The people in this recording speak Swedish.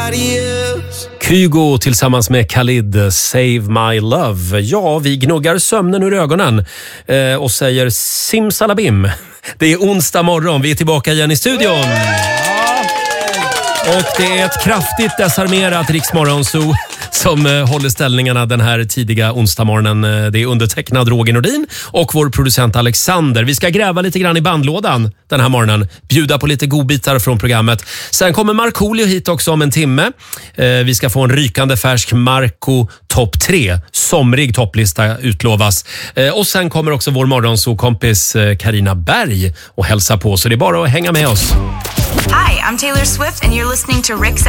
Kygo tillsammans med Khalid, Save My Love. Ja, vi gnuggar sömnen ur ögonen och säger simsalabim. Det är onsdag morgon, vi är tillbaka igen i studion. Och det är ett kraftigt desarmerat Rix Morgonzoo som håller ställningarna den här tidiga onsdagmorgonen. Det är undertecknad Roger Nordin och vår producent Alexander. Vi ska gräva lite grann i bandlådan den här morgonen. Bjuda på lite godbitar från programmet. Sen kommer Markoolio hit också om en timme. Vi ska få en rykande färsk Marco topp 3. Somrig topplista utlovas. Och sen kommer också vår morgonzoo-kompis Carina Berg och hälsa på. Så det är bara att hänga med oss. Hi, I'm Taylor Swift and you're listening to Rix